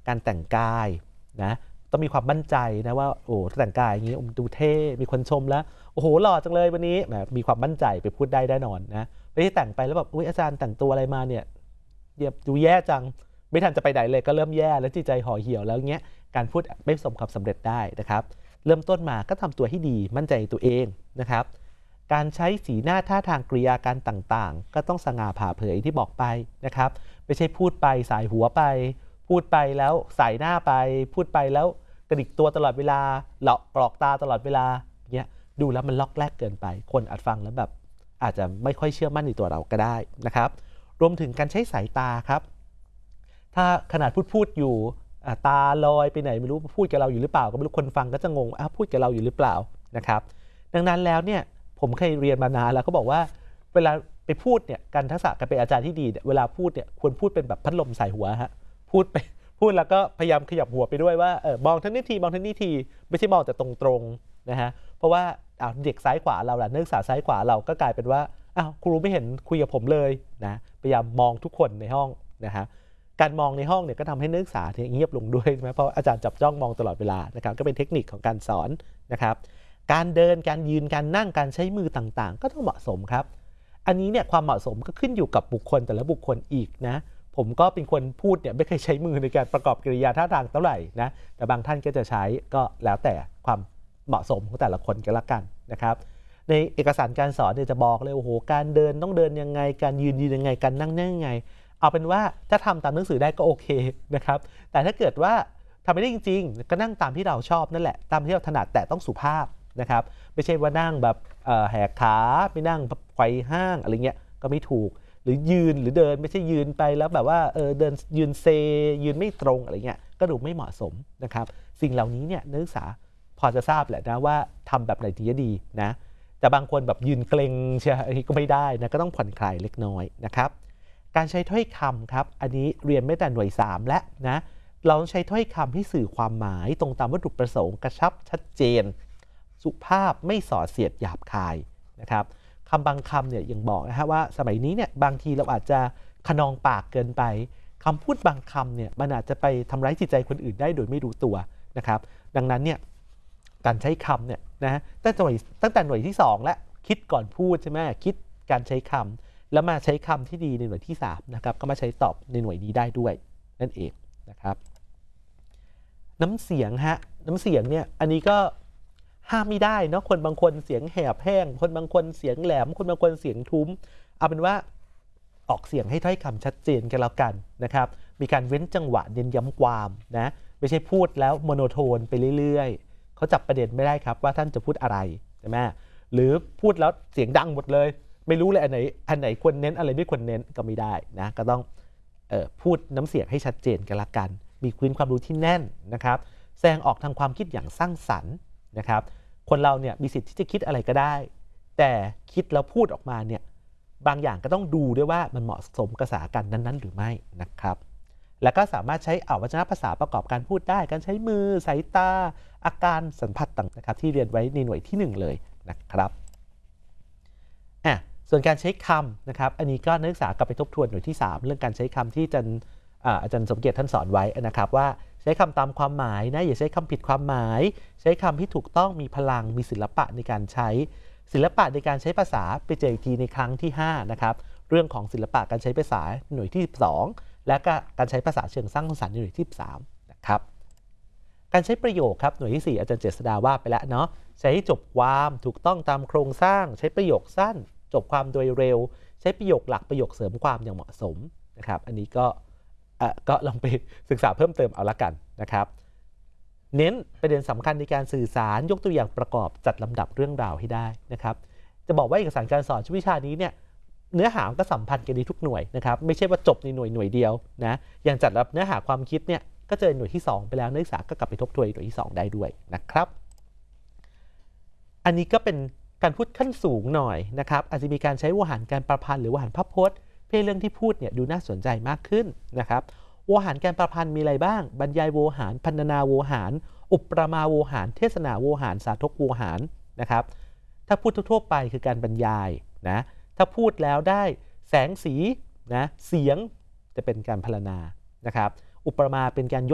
การแต่งกายนะต้องมีความมั่นใจนะว่าโอ้แต่งกายอย่างนี้ดูเท่มีคนชมแล้วโอ้โหหล่อจังเลยวันนี้แบบมีความมั่นใจไปพูดได้แน่นอนนะไม่ได้แต่งไปแล้วแบบอุ้ยอาจารย์แต่งตัวอะไรมาเนี่ยดูแย่จังไม่ทันจะไปไหนเลยก็เริ่มแย่แล้วจิตใจห่อเหี่ยวแล้วเงี้ยการพูดไม่ประสบความสำเร็จได้นะครับเริ่มต้นมาก็ทำตัวให้ดีมั่นใจตัวเองนะครับการใช้สีหน้าท่าทางกริยาการต่างๆก็ต้องสง่าผ่าเผยที่บอกไปนะครับไม่ใช่พูดไปสายหัวไปพูดไปแล้วใส่หน้าไปพูดไปแล้วกระดิกตัวตลอดเวลาหลอกกรอกตาตลอดเวลาเงี้ยดูแล้วมันล็อกแรกเกินไปคนอาจฟังแล้วแบบอาจจะไม่ค่อยเชื่อมั่นในตัวเราก็ได้นะครับรวมถึงการใช้สายตาครับถ้าขนาดพูดอยู่ตาลอยไปไหนไม่รู้พูดกับเราอยู่หรือเปล่าก็ไม่รู้คนฟังก็จะงงพูดกับเราอยู่หรือเปล่านะครับดังนั้นแล้วเนี่ยผมเคยเรียนมานานแล้วเขาบอกว่าเวลาไปพูดเนี่ยการทักษะการเป็นอาจารย์ที่ดีเนี่ยเวลาพูดเนี่ยควรพูดเป็นแบบพัดลมใส่หัวฮะพูดแล้วก็พยายามขยับหัวไปด้วยว่ามองทั้งนี้ทีมองทั้งนี้ทีไม่ใช่มองแต่ตรงๆนะฮะเพราะว่าเด็กซ้ายขวาเราแหละนักศึกษาซ้ายขวาเราก็กลายเป็นว่าครูไม่เห็นคุยกับผมเลยนะพยายามมองทุกคนในห้องนะฮะการมองในห้องเนี่ยก็ทำให้นักศึกษาเงียบลงด้วยใช่ไหมเพราะอาจารย์จับจ้องมองตลอดเวลานะครับก็เป็นเทคนิคของการสอนนะครับการเดินการยืนการนั่งการใช้มือต่างๆก็ต้องเหมาะสมครับอันนี้เนี่ยความเหมาะสมก็ขึ้นอยู่กับบุคคลแต่ละบุคคลอีกนะผมก็เป็นคนพูดเนี่ยไม่เคยใช้มือในการประกอบกิริยาท่าทางเท่าไหร่นะแต่บางท่านก็จะใช้ก็แล้วแต่ความเหมาะสมของแต่ละคนกันละกันนะครับในเอกสารการสอนเนี่ยจะบอกเลยโอ้โหการเดินต้องเดินยังไงการยืนยังไงการนั่งยังไงเอาเป็นว่าถ้าทำตามหนังสือได้ก็โอเคนะครับแต่ถ้าเกิดว่าทำไม่ได้จริงๆก็นั่งตามที่เราชอบนั่นแหละตามที่เราถนัดแต่ต้องสุภาพนะครับไม่ใช่ว่านั่งแบบแหกขาไม่นั่งไขว่ห้างอะไรเงี้ยก็ไม่ถูกหรือยืนหรือเดินไม่ใช่ยืนไปแล้วแบบว่าเดินยืนเซยืนไม่ตรงอะไรเงี้ยก็ดูไม่เหมาะสมนะครับสิ่งเหล่านี้เนี่ยนักศึกษาพอจะทราบแหละนะว่าทำแบบไหนถึงจะดีนะแต่บางคนแบบยืนเกร็งใช่ก็ไม่ได้นะก็ต้องผ่อนคลายเล็กน้อยนะครับการใช้ถ้อยคำครับอันนี้เรียนไม่แต่หน่วย3แล้วนะเราต้องใช้ถ้อยคำให้สื่อความหมายตรงตามวัตถุประสงค์กระชับชัดเจนสุภาพไม่ส่อเสียดหยาบคายนะครับคำบางคำเนี่ยยังบอกนะฮะว่าสมัยนี้เนี่ยบางทีเราอาจจะขนองปากเกินไปคำพูดบางคำเนี่ยมันอาจจะไปทำร้ายจิตใจคนอื่นได้โดยไม่รู้ตัวนะครับดังนั้นเนี่ยการใช้คำเนี่ยนะตั้งแต่หน่วยที่2และคิดก่อนพูดใช่ไหมคิดการใช้คำแล้วมาใช้คำที่ดีในหน่วยที่3นะครับก็มาใช้ตอบในหน่วยนี้ได้ด้วยนั่นเองนะครับน้ำเสียงฮะน้ำเสียงเนี่ยอันนี้ก็ห้ามไม่ได้เนาะคนบางคนเสียงแหบแห้งคนบางคนเสียงแหลมคนบางคนเสียงทุ้มเอาเป็นว่าออกเสียงให้ถ้อยคำชัดเจนกันแล้วกันนะครับมีการเว้นจังหวะเน้นย้ำความนะไม่ใช่พูดแล้วโมโนโทนไปเรื่อยๆเขาจับประเด็นไม่ได้ครับว่าท่านจะพูดอะไรใช่ไหมหรือพูดแล้วเสียงดังหมดเลยไม่รู้เลยอันไหนควรเน้นอะไรไม่ควรเน้นก็ไม่ได้นะก็ต้องพูดน้ำเสียงให้ชัดเจนกันละกันมีพื้นความรู้ที่แน่นนะครับแสดงออกทางความคิดอย่างสร้างสรรค์นะครับคนเราเนี่ยมีสิทธิ์ที่จะคิดอะไรก็ได้แต่คิดแล้วพูดออกมาเนี่ยบางอย่างก็ต้องดูด้วยว่ามันเหมาะสมกับสถานการณ์นั้นๆหรือไม่นะครับแล้วก็สามารถใช้วจนภาษาประกอบการพูดได้การใช้มือสายตาอาการสัมผัสต่างๆนะครับที่เรียนไว้ในหน่วยที่1เลยนะครับส่วนการใช้คำนะครับอันนี้ก็นักศึกษากลับไปทบทวนหน่วยที่3เรื่องการใช้คำที่อาจารย์สมเกียรติท่านสอนไว้นะครับว่าใช้คำตามความหมายนะอย่าใช้คำผิดความหมายใช้คำที่ถูกต้องมีพลังมีศิลปะในการใช้ศิลปะในการใช้ภาษาไปเจออีกทีในครั้งที่5นะครับเรื่องของศิลปะการใช้ภาษาหน่วยที่12และก็การใช้ภาษาเชิงสร้างสรรค์ในหน่วยที่13นะครับการใช้ประโยคครับหน่วยที่4อาจารย์เจษฎาว่าไปแล้วเนาะใช้ให้จบความถูกต้องตามโครงสร้างใช้ประโยคสั้นจบความโดยเร็วใช้ประโยคหลักประโยคเสริมความอย่างเหมาะสมนะครับอันนี้ก็ลองไปศึกษาเพิ่มเติมเอาละกันนะครับเน้นประเด็นสำคัญในการสื่อสารยกตัวอย่างประกอบจัดลำดับเรื่องราวให้ได้นะครับจะบอกว่าเอกสารการสอนวิชานี้เนี่ยเนื้อหาก็สัมพันธ์กันในทุกหน่วยนะครับไม่ใช่ว่าจบในหน่วยเดียวนะอย่างจัดรับเนื้อหาความคิดเนี่ยก็เจอหน่วยที่2ไปแล้วนักศึกษาก็กลับไปทบทวนหน่วยที่2ได้ด้วยนะครับอันนี้ก็เป็นการพูดขั้นสูงหน่อยนะครับอาจจะมีการใช้วหารการประพันธ์หรือวหารพพจน์เพื่อเรื่องที่พูดเนี่ยดูน่าสนใจมากขึ้นนะครับวหารการประพันธ์มีอะไรบ้างบรรยายโวหารพรรณนาโวหารอุปมาโวหารเทศนาโวหารสาธกโวหารนะครับถ้าพูดทั่วไปคือการบรรยายนะถ้าพูดแล้วได้แสงสีนะเสียงจะเป็นการพรรณนานะครับอุปมาเป็นการ